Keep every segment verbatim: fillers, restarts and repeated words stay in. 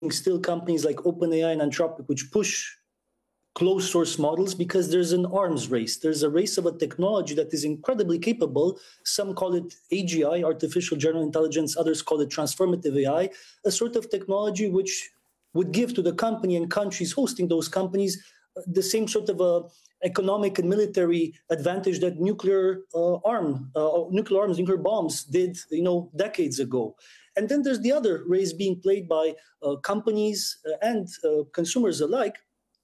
still companies like OpenAI and Anthropic, which push closed source models because there's an arms race. There's a race of a technology that is incredibly capable. Some call it A G I, artificial general intelligence. Others call it transformative A I, a sort of technology which would give to the company and countries hosting those companies uh, the same sort of a economic and military advantage that nuclear uh, arm, uh, nuclear arms, nuclear bombs did, you know, decades ago. And then there's the other race being played by uh, companies uh, and uh, consumers alike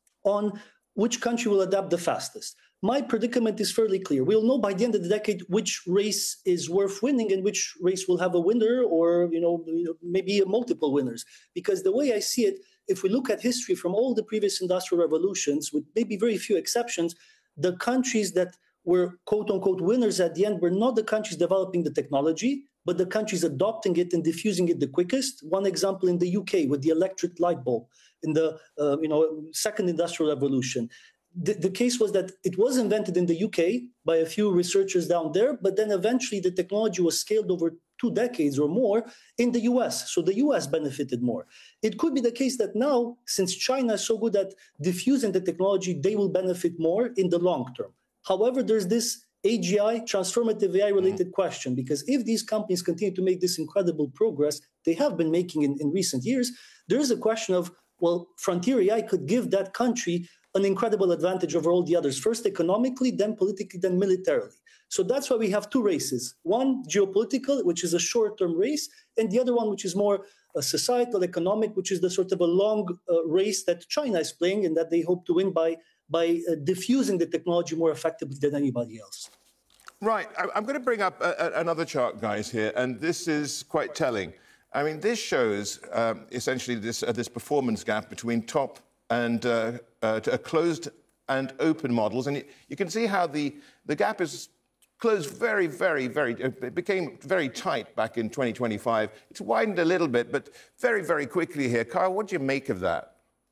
on which country will adapt the fastest. My predicament is fairly clear. We'll know by the end of the decade which race is worth winning and which race will have a winner or, you know, maybe multiple winners. Because the way I see it, if we look at history from all the previous industrial revolutions, with maybe very few exceptions, the countries that were quote-unquote winners at the end were not the countries developing the technology, but the countries adopting it and diffusing it the quickest. One example in the U K with the electric light bulb in the uh, you know second industrial revolution. The, the case was that it was invented in the U K by a few researchers down there, but then eventually the technology was scaled over two decades or more in the U S. So the U S benefited more. It could be the case that now, since China is so good at diffusing the technology, they will benefit more in the long term. However, there's this A G I, transformative A I-related mm-hmm. question, because if these companies continue to make this incredible progress they have been making in, in recent years, there is a question of, well, frontier A I could give that country an incredible advantage over all the others, first economically, then politically, then militarily. So that's why we have two races. One, geopolitical, which is a short-term race, and the other one, which is more a societal, economic, which is the sort of a long uh, race that China is playing and that they hope to win by by uh, diffusing the technology more effectively than anybody else. Right. I'm going to bring up a, a, another chart, guys, here, and this is quite telling. I mean, this shows um, essentially this, uh, this performance gap between top and uh, uh, closed and open models. And you, you can see how the, the gap is closed very, very, very, it became very tight back in twenty twenty-five. It's widened a little bit, but very, very quickly here. Kyle, what do you make of that?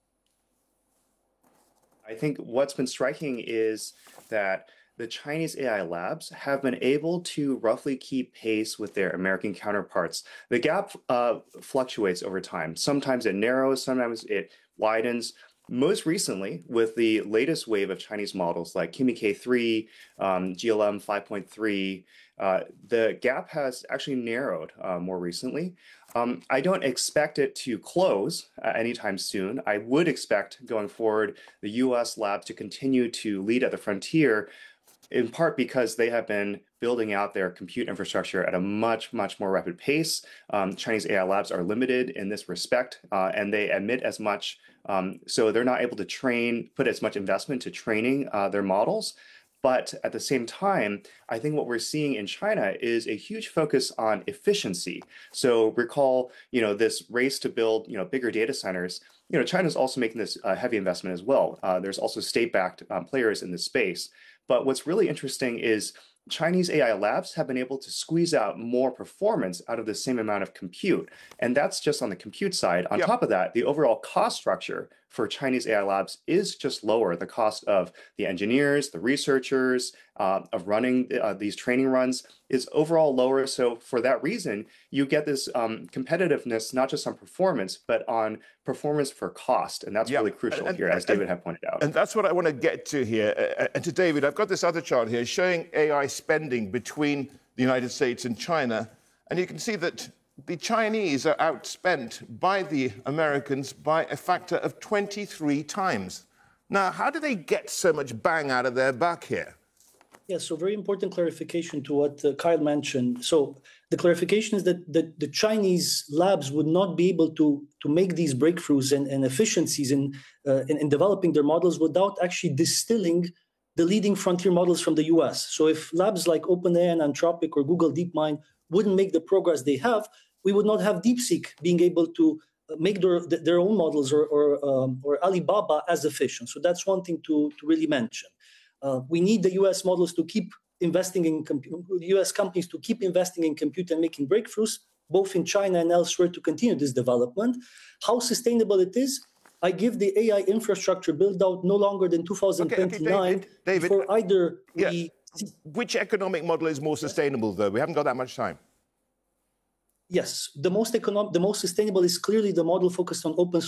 I think what's been striking is that the Chinese A I labs have been able to roughly keep pace with their American counterparts. The gap uh, fluctuates over time. Sometimes it narrows, sometimes it widens. Most recently, with the latest wave of Chinese models like Kimi K three, um, G L M five point three, uh, the gap has actually narrowed uh, more recently. Um, I don't expect it to close uh, anytime soon. I would expect going forward the U S labs to continue to lead at the frontier, in part because they have been building out their compute infrastructure at a much, much more rapid pace. Um, Chinese A I labs are limited in this respect, uh, and they emit as much, um, so they're not able to train, put as much investment to training uh, their models. But at the same time, I think what we're seeing in China is a huge focus on efficiency. So recall, you know, this race to build, you know, bigger data centers. You know, China's also making this uh, heavy investment as well. Uh, there's also state-backed um, players in this space. But what's really interesting is Chinese A I labs have been able to squeeze out more performance out of the same amount of compute. And that's just on the compute side. On yep. top of that, the overall cost structure for Chinese A I labs is just lower. The cost of the engineers, the researchers, uh, of running uh, these training runs is overall lower. So for that reason, you get this um, competitiveness, not just on performance, but on performance for cost. And that's yep. really crucial and, here, as David and, had pointed out. And that's what I want to get to here. And to David, I've got this other chart here showing A I spending between the United States and China. And you can see that the Chinese are outspent by the Americans by a factor of twenty-three times. Now, how do they get so much bang out of their buck here? Yeah, so very important clarification to what uh, Kyle mentioned. So the clarification is that the, the Chinese labs would not be able to, to make these breakthroughs and, and efficiencies in, uh, in, in developing their models without actually distilling the leading frontier models from the U S. So if labs like OpenAI and Anthropic or Google DeepMind wouldn't make the progress they have, we would not have DeepSeek being able to make their, their own models or, or, um, or Alibaba as efficient. So that's one thing to, to really mention. Uh, we need the U S models to keep investing in compute, U S companies to keep investing in compute and making breakthroughs, both in China and elsewhere, to continue this development. How sustainable it is, I give the A I infrastructure build out no longer than two thousand twenty-nine. Okay, okay, David, David, for either yeah. we... Which economic model is more sustainable, though? We haven't got that much time. Yes, the most economic, the most sustainable is clearly the model focused on open